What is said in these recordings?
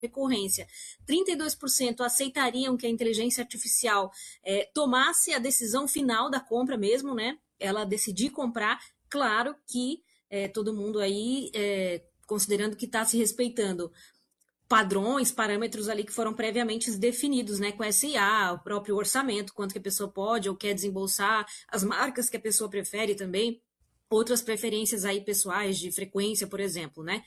recorrência. 32% aceitariam que a inteligência artificial tomasse a decisão final da compra mesmo, né? Ela decidir comprar. Claro que todo mundo aí, considerando que está se respeitando padrões, parâmetros ali que foram previamente definidos, né, com a SIA, o próprio orçamento, quanto que a pessoa pode ou quer desembolsar, as marcas que a pessoa prefere também, outras preferências aí pessoais de frequência, por exemplo, né?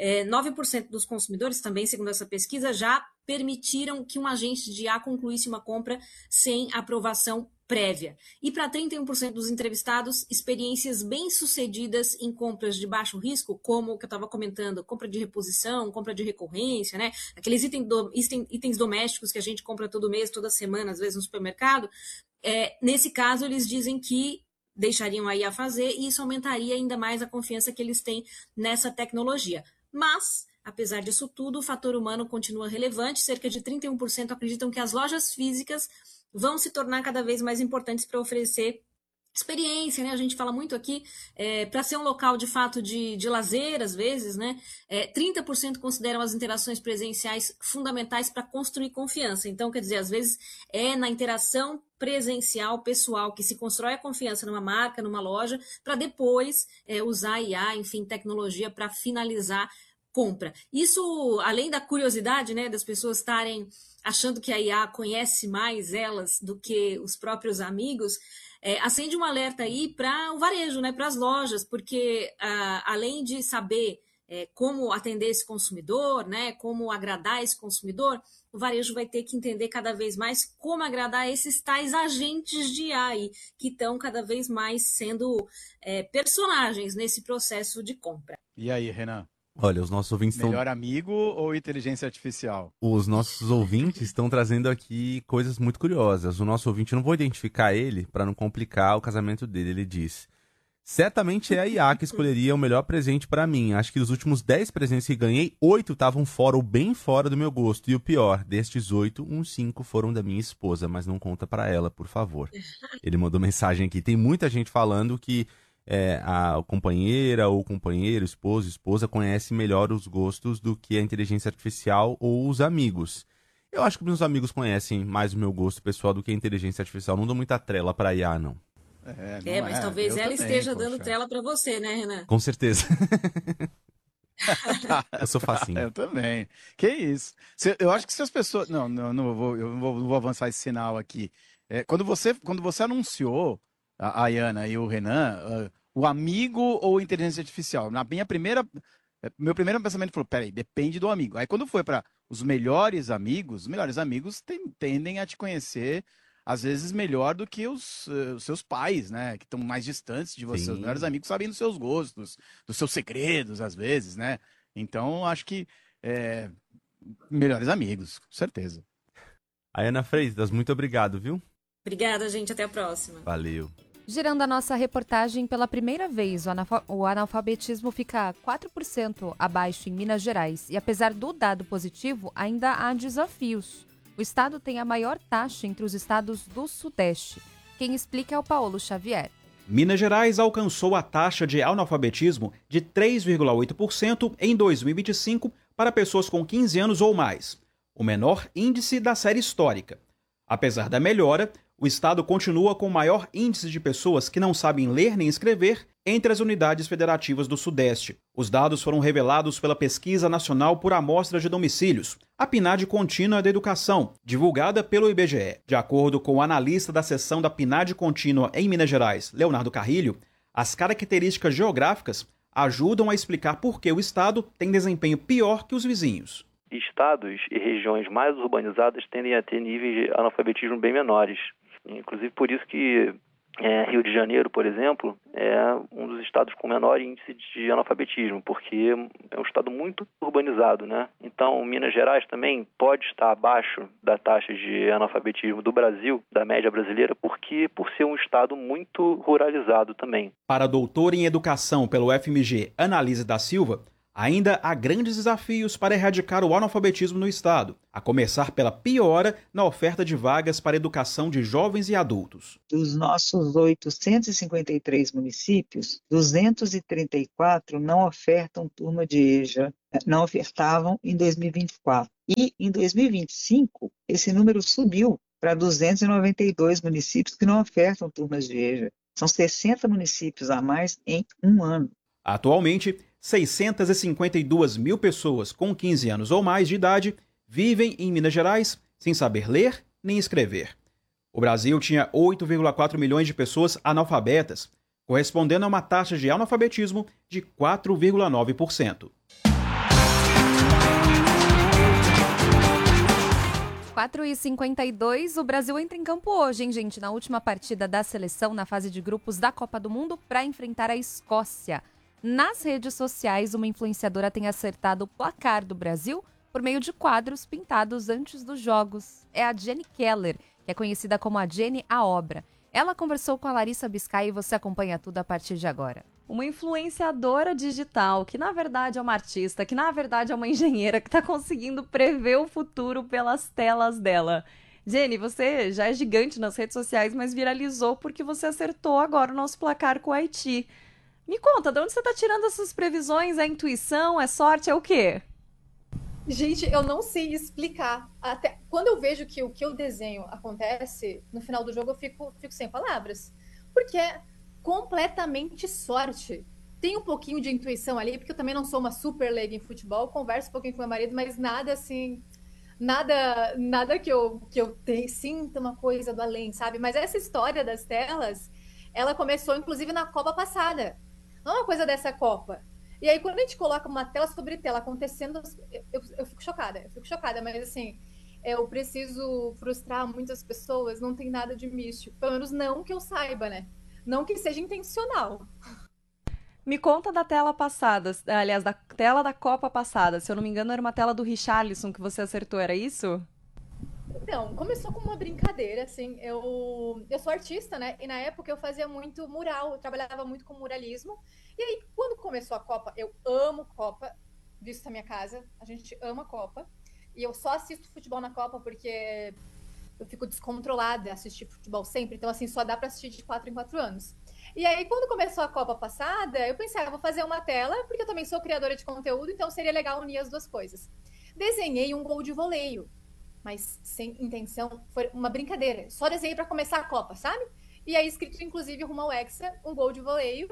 9% dos consumidores também, segundo essa pesquisa, já permitiram que um agente de IA concluísse uma compra sem aprovação prévia. E para 31% dos entrevistados, experiências bem-sucedidas em compras de baixo risco, como o que eu estava comentando, compra de reposição, compra de recorrência, né? Aqueles itens domésticos que a gente compra todo mês, toda semana, às vezes no supermercado. Nesse caso, eles dizem que deixariam aí a fazer, e isso aumentaria ainda mais a confiança que eles têm nessa tecnologia. Mas, apesar disso tudo, o fator humano continua relevante. Cerca de 31% acreditam que as lojas físicas vão se tornar cada vez mais importantes para oferecer experiência, né? A gente fala muito aqui, para ser um local de fato de lazer, às vezes, né? 30% consideram as interações presenciais fundamentais para construir confiança. Então, quer dizer, às vezes é na interação presencial, pessoal, que se constrói a confiança numa marca, numa loja, para depois usar IA, enfim, tecnologia para finalizar compra. Isso, além da curiosidade, né, das pessoas estarem achando que a IA conhece mais elas do que os próprios amigos, acende um alerta aí para o varejo, né, para as lojas, porque além de saber como atender esse consumidor, né, como agradar esse consumidor, o varejo vai ter que entender cada vez mais como agradar esses tais agentes de AI, que estão cada vez mais sendo personagens nesse processo de compra. E aí, Renan? Olha, os nossos ouvintes estão... Melhor amigo ou inteligência artificial? Os nossos ouvintes estão trazendo aqui coisas muito curiosas. O nosso ouvinte, eu não vou identificar ele para não complicar o casamento dele. Ele diz: certamente é a IA que escolheria o melhor presente para mim. Acho que dos últimos 10 presentes que ganhei, 8 estavam fora ou bem fora do meu gosto. E o pior, destes 8, uns 5 foram da minha esposa, mas não conta para ela, por favor. Ele mandou mensagem aqui. Tem muita gente falando que a companheira ou companheiro, esposo, esposa, conhece melhor os gostos do que a inteligência artificial ou os amigos. Eu acho que meus amigos conhecem mais o meu gosto pessoal do que a inteligência artificial. Não dou muita trela para IA, não. Mas talvez ela esteja dando trela para você, né, Renan? Com certeza. Eu sou facinho. Eu também. Que isso? Eu acho que se as pessoas... eu não vou avançar esse sinal aqui. Quando você anunciou a Ayana e o Renan, o amigo ou inteligência artificial? Meu primeiro pensamento foi, peraí, depende do amigo. Aí quando foi para os melhores amigos tendem a te conhecer, às vezes, melhor do que os seus pais, né? Que estão mais distantes de você. Sim. Os melhores amigos sabem dos seus gostos, dos seus segredos, às vezes, né? Então, acho que melhores amigos, com certeza. Ayana Freitas, muito obrigado, viu? Obrigada, gente. Até a próxima. Valeu. Girando a nossa reportagem, pela primeira vez, o analfabetismo fica 4% abaixo em Minas Gerais. E apesar do dado positivo, ainda há desafios. O estado tem a maior taxa entre os estados do Sudeste. Quem explica é o Paulo Xavier. Minas Gerais alcançou a taxa de analfabetismo de 3,8% em 2025 para pessoas com 15 anos ou mais, o menor índice da série histórica. Apesar da melhora, o estado continua com o maior índice de pessoas que não sabem ler nem escrever entre as unidades federativas do Sudeste. Os dados foram revelados pela Pesquisa Nacional por Amostra de Domicílios, a PNAD Contínua da Educação, divulgada pelo IBGE. De acordo com o analista da seção da PNAD Contínua em Minas Gerais, Leonardo Carrilho, as características geográficas ajudam a explicar por que o estado tem desempenho pior que os vizinhos. Estados e regiões mais urbanizadas tendem a ter níveis de analfabetismo bem menores. Inclusive por isso que Rio de Janeiro, por exemplo, é um dos estados com menor índice de analfabetismo, porque é um estado muito urbanizado, né? Então, Minas Gerais também pode estar abaixo da taxa de analfabetismo do Brasil, da média brasileira, por ser um estado muito ruralizado também. Para a doutora em educação pelo FMG, Analise da Silva, ainda há grandes desafios para erradicar o analfabetismo no estado, a começar pela piora na oferta de vagas para educação de jovens e adultos. Dos nossos 853 municípios, 234 não ofertam turma de EJA, não ofertavam em 2024. E em 2025, esse número subiu para 292 municípios que não ofertam turmas de EJA. São 60 municípios a mais em um ano. Atualmente, 652 mil pessoas com 15 anos ou mais de idade vivem em Minas Gerais sem saber ler nem escrever. O Brasil tinha 8,4 milhões de pessoas analfabetas, correspondendo a uma taxa de analfabetismo de 4,9%. 4h52, o Brasil entra em campo hoje, hein, gente? Na última partida da seleção na fase de grupos da Copa do Mundo para enfrentar a Escócia. Nas redes sociais, uma influenciadora tem acertado o placar do Brasil por meio de quadros pintados antes dos jogos. É a Jenny Keller, que é conhecida como a Jenny a Obra. Ela conversou com a Larissa Biscay e você acompanha tudo a partir de agora. Uma influenciadora digital, que na verdade é uma artista, que na verdade é uma engenheira, que está conseguindo prever o futuro pelas telas dela. Jenny, você já é gigante nas redes sociais, mas viralizou porque você acertou agora o nosso placar com o Haiti. Me conta, de onde você está tirando essas previsões? É intuição? É sorte? É o quê? Gente, eu não sei explicar. Até quando eu vejo que o que eu desenho acontece, no final do jogo eu fico sem palavras. Porque é completamente sorte. Tem um pouquinho de intuição ali, porque eu também não sou uma super leiga em futebol, converso um pouquinho com meu marido, mas nada assim, nada que eu sinta uma coisa do além, sabe? Mas essa história das telas, ela começou inclusive na Copa passada. Não é uma coisa dessa Copa. E aí, quando a gente coloca uma tela sobre tela acontecendo, eu fico chocada, mas assim, eu preciso frustrar muitas pessoas, não tem nada de místico. Pelo menos não que eu saiba, né? Não que seja intencional. Me conta da tela passada, aliás, da tela da Copa passada. Se eu não me engano, era uma tela do Richarlison que você acertou, era isso? Não, começou com uma brincadeira, assim, eu sou artista, né, e na época eu fazia muito mural, eu trabalhava muito com muralismo, e aí quando começou a Copa, eu amo Copa, visto a minha casa, a gente ama Copa, e eu só assisto futebol na Copa porque eu fico descontrolada assistir futebol sempre, então assim, só dá pra assistir de 4 em 4 anos. E aí quando começou a Copa passada, eu pensei, vou fazer uma tela, porque eu também sou criadora de conteúdo, então seria legal unir as duas coisas. Desenhei um gol de voleio, mas sem intenção, foi uma brincadeira. Só desenhei para começar a Copa, sabe? E aí escrito, inclusive, rumo ao Hexa, um gol de voleio.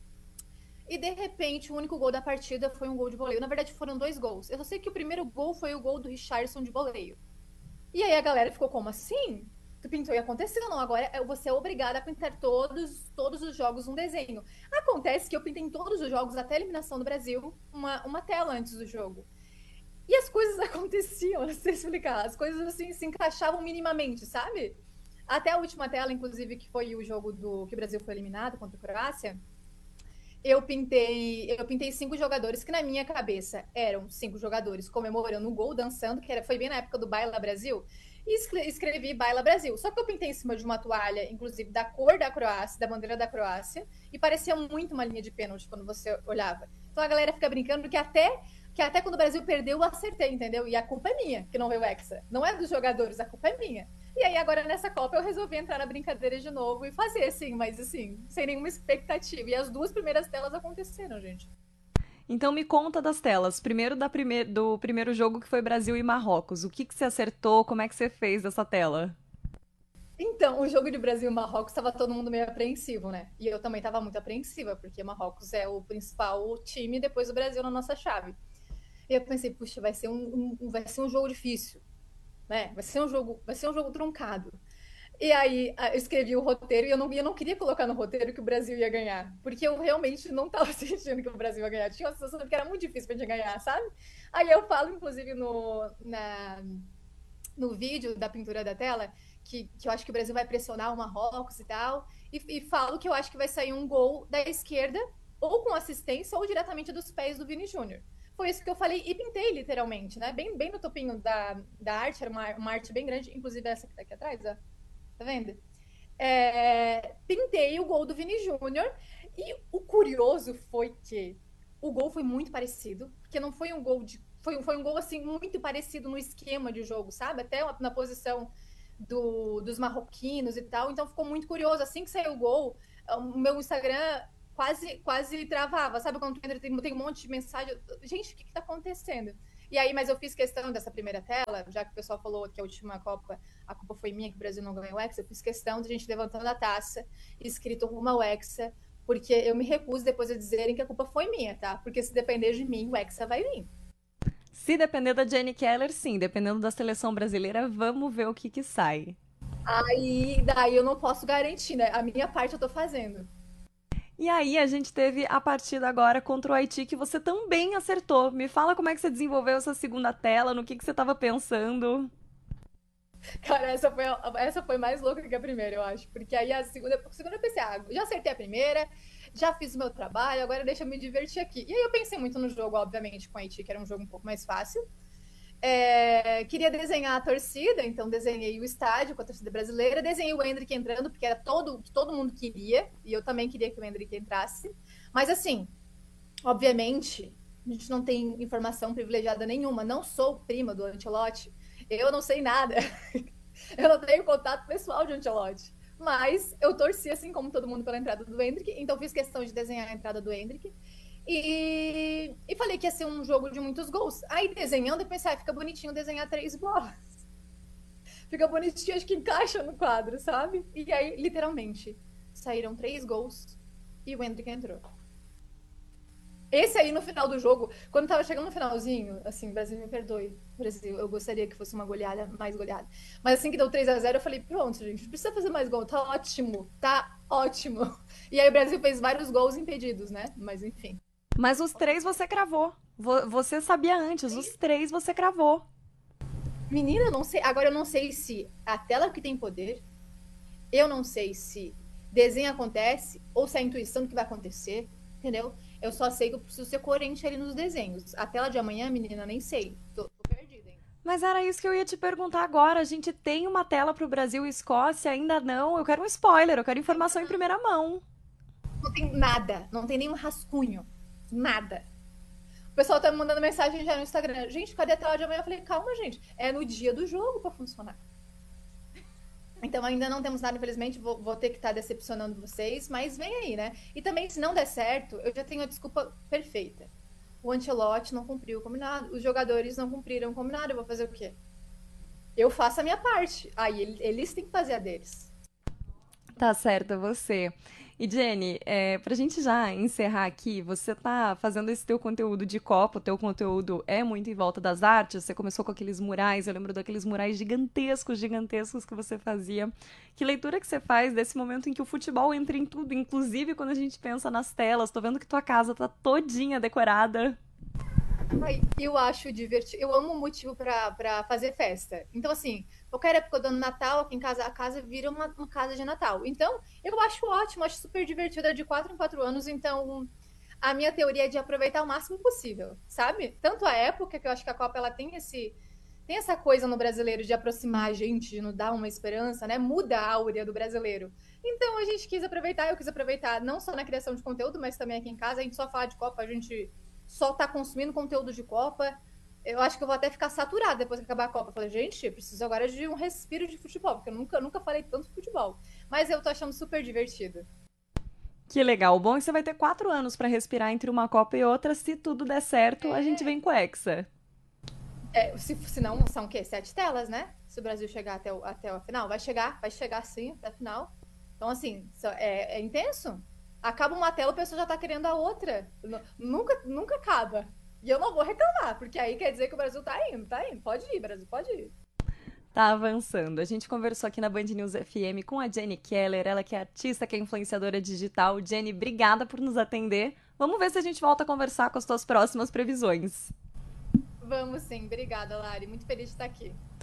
E, de repente, o único gol da partida foi um gol de voleio. Na verdade, foram 2 gols. Eu só sei que o primeiro gol foi o gol do Richarlison de voleio. E aí a galera ficou, como assim? Tu pintou e aconteceu? Não, agora você é obrigada a pintar todos os jogos um desenho. Acontece que eu pintei em todos os jogos, até a eliminação do Brasil, uma tela antes do jogo. E as coisas aconteciam, não sei explicar. As coisas assim se encaixavam minimamente, sabe? Até a última tela, inclusive, que foi o jogo que o Brasil foi eliminado contra a Croácia, eu pintei 5 jogadores que na minha cabeça eram 5 jogadores comemorando um gol, dançando, foi bem na época do Baila Brasil, e escrevi Baila Brasil. Só que eu pintei em cima de uma toalha, inclusive da cor da Croácia, da bandeira da Croácia, e parecia muito uma linha de pênalti quando você olhava. Então a galera fica brincando que até quando o Brasil perdeu, eu acertei, entendeu? E a culpa é minha, que não veio o Hexa. Não é dos jogadores, a culpa é minha. E aí, agora, nessa Copa, eu resolvi entrar na brincadeira de novo e fazer, assim, mas, assim, sem nenhuma expectativa. E as 2 primeiras telas aconteceram, gente. Então, me conta das telas. Primeiro do primeiro jogo, que foi Brasil e Marrocos. O que você acertou? Como é que você fez dessa tela? Então, o jogo de Brasil e Marrocos estava todo mundo meio apreensivo, né? E eu também estava muito apreensiva, porque Marrocos é o principal time depois do Brasil na nossa chave. E eu pensei, puxa, vai ser um jogo difícil, né? Vai ser um jogo truncado. E aí eu escrevi o roteiro e eu não queria colocar no roteiro que o Brasil ia ganhar, porque eu realmente não estava sentindo que o Brasil ia ganhar. Tinha uma sensação de que era muito difícil pra gente ganhar, sabe? Aí eu falo, inclusive, no vídeo da pintura da tela, que eu acho que o Brasil vai pressionar o Marrocos e tal, e falo que eu acho que vai sair um gol da esquerda, ou com assistência, ou diretamente dos pés do Vini Júnior. Foi isso que eu falei e pintei, literalmente, né? Bem no topinho da arte, era uma arte bem grande, inclusive essa que tá aqui atrás, ó. Tá vendo? Pintei o gol do Vini Júnior e o curioso foi que o gol foi muito parecido, porque não foi um gol foi um gol, assim, muito parecido no esquema de jogo, sabe? Até na posição dos marroquinos e tal, então ficou muito curioso. Assim que saiu o gol, o meu Instagram quase travava. Sabe quando tu entra, tem um monte de mensagem? Gente, o que tá acontecendo? E aí, mas eu fiz questão dessa primeira tela, já que o pessoal falou que a última Copa, a culpa foi minha, que o Brasil não ganhou o Hexa, eu fiz questão de a gente levantando a taça, escrito rumo ao Hexa, porque eu me recuso depois de dizerem que a culpa foi minha, tá? Porque se depender de mim, o Hexa vai vir. Se depender da Jenny Keller, sim. Dependendo da seleção brasileira, vamos ver o que sai. Aí, daí eu não posso garantir, né? A minha parte eu tô fazendo. E aí, a gente teve a partida agora contra o Haiti, que você também acertou. Me fala como é que você desenvolveu essa segunda tela, no que você estava pensando. Cara, essa foi mais louca que a primeira, eu acho. Porque aí a segunda eu pensei, já acertei a primeira, já fiz o meu trabalho, agora deixa eu me divertir aqui. E aí eu pensei muito no jogo, obviamente, com o Haiti, que era um jogo um pouco mais fácil. Queria desenhar a torcida, então desenhei o estádio com a torcida brasileira, desenhei o Endrick entrando, porque era que todo mundo queria, e eu também queria que o Endrick entrasse. Mas assim, obviamente, a gente não tem informação privilegiada nenhuma, não sou prima do Ancelotti, eu não sei nada, eu não tenho contato pessoal de Ancelotti, mas eu torci, assim como todo mundo, pela entrada do Endrick, então fiz questão de desenhar a entrada do Endrick, e falei que ia ser um jogo de muitos gols. Aí desenhando, eu pensei, fica bonitinho desenhar 3 bolas. Fica bonitinho, acho que encaixa no quadro, sabe? E aí, literalmente, saíram 3 gols e o Endrick entrou. Esse aí, no final do jogo, quando tava chegando no finalzinho, assim, Brasil, me perdoe, Brasil, eu gostaria que fosse uma goleada, mais goleada. Mas assim que deu 3-0, eu falei, pronto, gente, não precisa fazer mais gol, tá ótimo. E aí o Brasil fez vários gols impedidos, né? Mas enfim. Mas os 3 você cravou. Você sabia antes, os 3 você cravou. Menina, eu não sei. Agora eu não sei se a tela que tem poder, eu não sei se desenho acontece ou se é a intuição do que vai acontecer, entendeu? Eu só sei que eu preciso ser coerente ali nos desenhos. A tela de amanhã, menina, nem sei. Tô perdida, hein? Mas era isso que eu ia te perguntar agora. A gente tem uma tela pro Brasil e Escócia? Ainda não. Eu quero um spoiler, eu quero informação em primeira mão. Não tem nada, não tem nenhum rascunho. Nada. O pessoal tá me mandando mensagem já no Instagram. Gente, cadê a tela de amanhã? Eu falei, calma, gente. É no dia do jogo pra funcionar. Então ainda não temos nada, infelizmente. Vou ter que estar decepcionando vocês, mas vem aí, né? E também, se não der certo, eu já tenho a desculpa perfeita. O Ancelotti não cumpriu o combinado. Os jogadores não cumpriram o combinado. Eu vou fazer o quê? Eu faço a minha parte. Aí eles têm que fazer a deles. Tá certo, você. E Jenny, pra gente já encerrar aqui, você tá fazendo esse teu conteúdo de Copa, o teu conteúdo é muito em volta das artes, você começou com aqueles murais, eu lembro daqueles murais gigantescos que você fazia. Que leitura que você faz desse momento em que o futebol entra em tudo, inclusive quando a gente pensa nas telas? Tô vendo que tua casa tá todinha decorada. Ai, eu acho divertido. Eu amo um motivo pra fazer festa. Então, assim, qualquer época do ano Natal, aqui em casa, a casa vira uma casa de Natal. Então, eu acho ótimo, acho super divertido. É de 4 em 4 anos, então a minha teoria é de aproveitar o máximo possível, sabe? Tanto a época, que eu acho que a Copa ela tem essa coisa no brasileiro de aproximar a gente, de nos dar uma esperança, né? Muda a áurea do brasileiro. Então, a gente quis aproveitar, eu quis aproveitar não só na criação de conteúdo, mas também aqui em casa. A gente só fala de Copa, a gente só tá consumindo conteúdo de Copa. Eu acho que eu vou até ficar saturada depois que acabar a Copa. Eu falei, gente, eu preciso agora de um respiro de futebol, porque eu nunca falei tanto de futebol. Mas eu tô achando super divertido. Que legal. O bom é que você vai ter 4 anos pra respirar entre uma Copa e outra. Se tudo der certo, a gente vem com o Hexa. Se não, são o quê? 7 telas, né? Se o Brasil chegar até a final. Vai chegar sim, até a final. Então, assim, é intenso. Acaba uma tela, o pessoal já tá querendo a outra. Nunca acaba. E eu não vou reclamar, porque aí quer dizer que o Brasil tá indo. Pode ir, Brasil, pode ir. Tá avançando. A gente conversou aqui na Band News FM com a Jenny Keller, ela que é artista, que é influenciadora digital. Jenny, obrigada por nos atender. Vamos ver se a gente volta a conversar com as tuas próximas previsões. Vamos sim. Obrigada, Lari. Muito feliz de estar aqui.